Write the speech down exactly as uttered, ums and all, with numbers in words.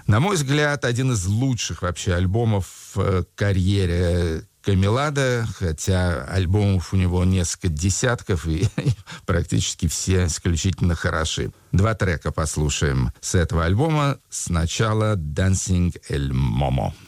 На мой взгляд, один из лучших вообще альбомов в карьере Камелада, хотя альбомов у него несколько десятков, и практически все исключительно хороши. Два трека послушаем с этого альбома. Сначала «Dancing El Momo».